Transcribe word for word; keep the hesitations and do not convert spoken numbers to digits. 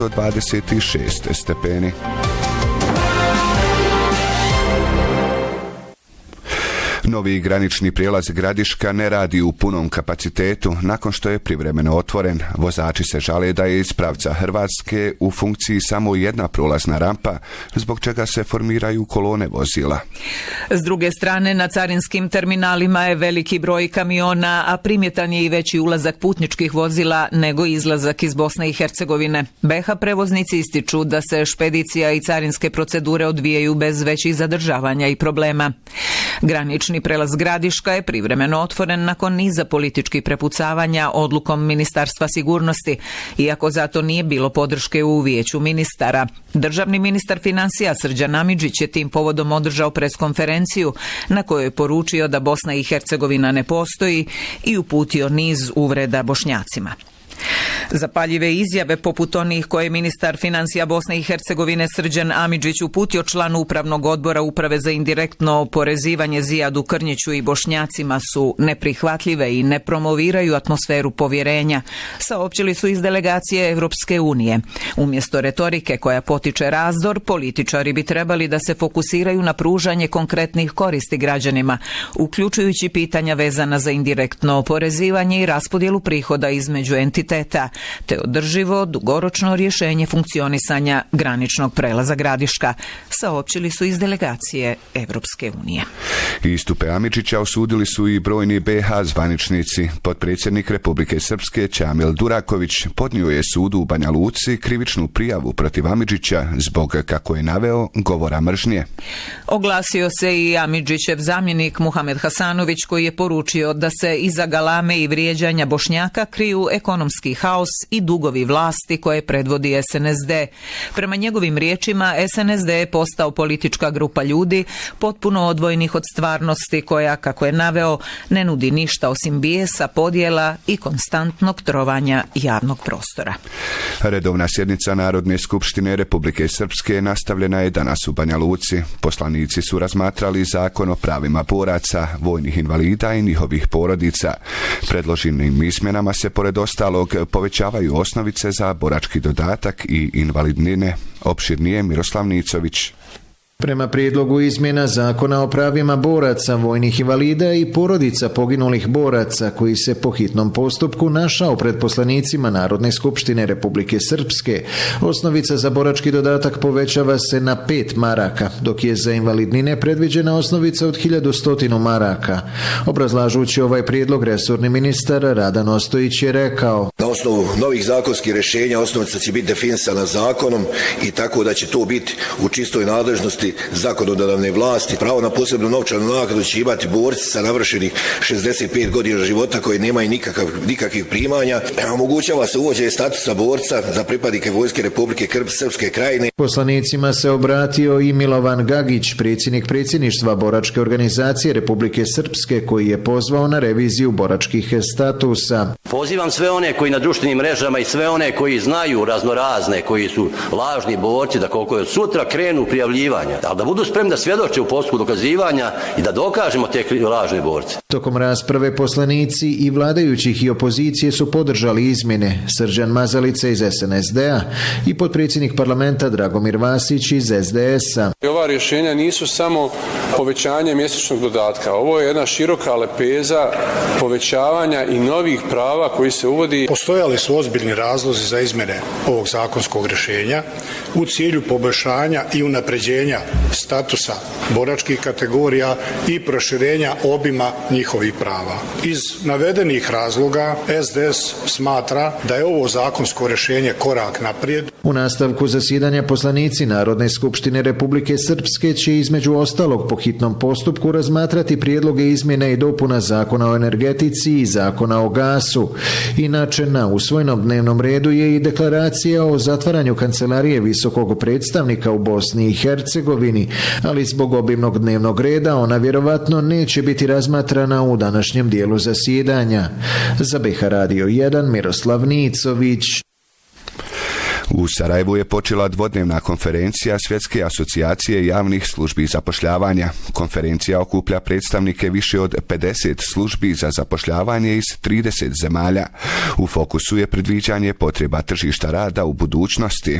do dvadeset šest stepeni. Novi granični prijelaz Gradiška ne radi u punom kapacitetu nakon što je privremeno otvoren. Vozači se žale da je iz pravca Hrvatske u funkciji samo jedna prolazna rampa, zbog čega se formiraju kolone vozila. S druge strane, na carinskim terminalima je veliki broj kamiona, a primjetan je i veći ulazak putničkih vozila nego izlazak iz Bosne i Hercegovine. B H prevoznici ističu da se špedicija i carinske procedure odvijaju bez većih zadržavanja i problema. Granični prelaz Gradiška je privremeno otvoren nakon niza političkih prepucavanja odlukom Ministarstva sigurnosti, iako zato nije bilo podrške u vijeću ministara. Državni ministar financija Srđan Amidžić je tim povodom održao preskonferenciju na kojoj je poručio da Bosna i Hercegovina ne postoji i uputio niz uvreda Bošnjacima. Zapaljive izjave poput onih koje je ministar financija Bosne i Hercegovine Srđan Amidžić uputio članu upravnog odbora Uprave za indirektno oporezivanje Zijadu Krnjiću i Bošnjacima su neprihvatljive i ne promoviraju atmosferu povjerenja, saopćili su iz delegacije Evropske unije. Umjesto retorike koja potiče razdor, političari bi trebali da se fokusiraju na pružanje konkretnih koristi građanima, uključujući pitanja vezana za indirektno oporezivanje i raspodjelu prihoda između entiteta, te održivo dugoročno rješenje funkcionisanja graničnog prelaza Gradiška, saopćili su iz delegacije Evropske unije. Istupe Amidžića osudili su i brojni B H zvaničnici. Potpredsjednik Republike Srpske Čamil Duraković podnio je sudu u Banja Luci krivičnu prijavu protiv Amidžića zbog, kako je naveo, govora mržnje. Oglasio se i Amidžićev zamjenik Muhamed Hasanović, koji je poručio da se iza galame i vrijeđanja Bošnjaka kriju ekonomski haos i dugovi vlasti koje predvodi S N S D. Prema njegovim riječima, S N S D je postao politička grupa ljudi potpuno odvojenih od stvarnosti koja, kako je naveo, ne nudi ništa osim bijesa, podjela i konstantnog trovanja javnog prostora. Redovna sjednica Narodne skupštine Republike Srpske nastavljena je danas u Banja Luci. Poslanici su razmatrali zakon o pravima boraca, vojnih invalida i njihovih porodica. Predloženim izmjenama se pored ostalog povećavaju osnovice za borački dodatak i invalidnine. Opširnije Miroslav Nicović. Prema prijedlogu izmjena Zakona o pravima boraca, vojnih invalida i porodica poginulih boraca, koji se po hitnom postupku našao pred poslanicima Narodne skupštine Republike Srpske, osnovica za borački dodatak povećava se na pet maraka, dok je za invalidnine predviđena osnovica od hiljadu sto maraka. Obrazlažući ovaj prijedlog, resorni ministar Radan Ostojić je rekao: Na osnovu novih zakonskih rješenja osnovica će biti definisana zakonom i tako da će to biti u čistoj nadležnosti zakonodavne vlasti. Pravo na posebnu novčanu naknadu će imati borci sa navršenih šezdeset pet godina života koji nemaju nikakav, nikakvih primanja. Omogućava se uvođenje statusa borca za pripadnike Vojske Republike Srpske krajine. Poslanicima se obratio i Milovan Gagić, predsjednik predsjedništva boračke organizacije Republike Srpske, koji je pozvao na reviziju boračkih statusa. Pozivam sve one koji na društvenim mrežama i sve one koji znaju raznorazne, koji su lažni borci, da koliko je sutra krenu prijavljivanja, ali da budu spremni da svjedoče u postupku dokazivanja i da dokažemo te lažne borce. Tokom rasprave poslanici i vladajućih i opozicije su podržali izmjene. Srđan Mazalica iz S N S D-a i potpredsjednik parlamenta Dragomir Vasić iz S D S-a. Ova rješenja nisu samo povećanje mjesečnog dodatka. Ovo je jedna široka lepeza povećavanja i novih prava koji se uvodi. Postojali su ozbiljni razlozi za izmjene ovog zakonskog rješenja u cilju poboljšanja i unapređenja statusa boračkih kategorija i proširenja obima njihovih prava. Iz navedenih razloga S D S smatra da je ovo zakonsko rješenje korak naprijed. U nastavku zasjedanja poslanici Narodne skupštine Republike Srpske će između ostalog po hitnom postupku razmatrati prijedloge izmjene i dopuna Zakona o energetici i Zakona o gasu. Inače, na usvojenom dnevnom redu je i deklaracija o zatvaranju kancelarije visokog predstavnika u Bosni i Hercegovini, ali zbog obimnog dnevnog reda ona vjerovatno neće biti razmatrana u današnjem dijelu zasjedanja. Za B H Radio jedan Miroslav Nicović. U Sarajevu je počela dvodnevna konferencija Svjetske asocijacije javnih službi zapošljavanja. Konferencija okuplja predstavnike više od pedeset službi za zapošljavanje iz trideset zemalja. U fokusu je predviđanje potreba tržišta rada u budućnosti,